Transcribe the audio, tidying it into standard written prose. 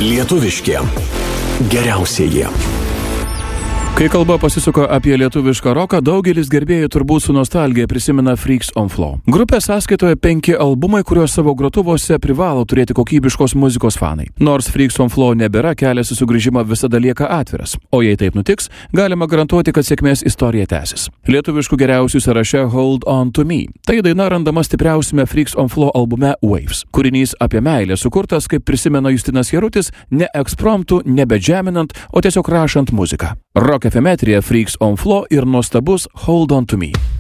Lietuviški geriausieji. Kai kalba pasisuko apie lietuvišką roką, daugelis gerbėjų turbūt su nostalgija prisimena Freaks on Floor. Grupės sąskaitoje 5 albumai, kuriuos savo grotuvose privalo turėti kokybiškos muzikos fanai. Nors Freaks on Floor nebėra, kelias į sugrįžimą visada lieka atviras. O jei taip nutiks, galima garantuoti, kad sėkmės istorija tęsis. Lietuviškų geriausių sąraše Hold On To Me. Tai daina randama stipriausiame Freaks on Floor albume Waves. Kūrinys apie meilę sukurtas, kaip prisimena Justinas Jarutis, ne ekspromptų, nebedžeminant, o tiesiog rašant muziką. Rock FM eteryje Freaks on Floor ir nuostabus Hold On To Me.